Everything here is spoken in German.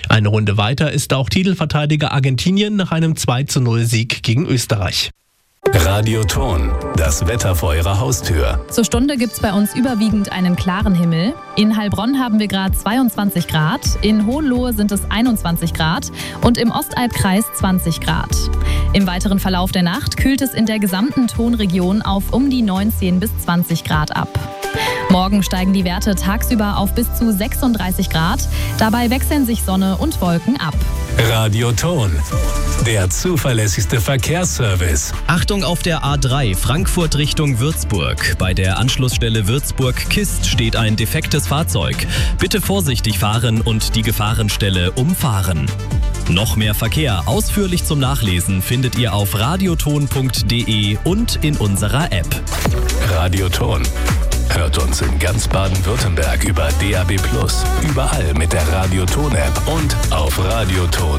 Eine Runde weiter ist auch Titelverteidiger Argentinien nach einem 2:0-Sieg gegen Österreich. Radioton, das Wetter vor Ihrer Haustür. Zur Stunde gibt es bei uns überwiegend einen klaren Himmel. In Heilbronn haben wir gerade 22 Grad, in Hohenlohe sind es 21 Grad und im Ostalbkreis 20 Grad. Im weiteren Verlauf der Nacht kühlt es in der gesamten Tonregion auf um die 19 bis 20 Grad ab. Morgen steigen die Werte tagsüber auf bis zu 36 Grad. Dabei wechseln sich Sonne und Wolken ab. Radioton, der zuverlässigste Verkehrsservice. Achtung auf der A3 Frankfurt Richtung Würzburg. Bei der Anschlussstelle Würzburg-Kist steht ein defektes Fahrzeug. Bitte vorsichtig fahren und die Gefahrenstelle umfahren. Noch mehr Verkehr ausführlich zum Nachlesen findet ihr auf radioton.de und in unserer App. Radioton. Hört uns in ganz Baden-Württemberg über DAB+, überall mit der Radioton-App und auf radioton.de.